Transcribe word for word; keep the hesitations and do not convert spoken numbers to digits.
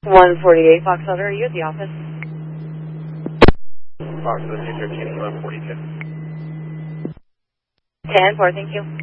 one forty-eight Foxtrot, are you at the office? Foxtrot, two thirteen, one forty-two. ten four, thank you.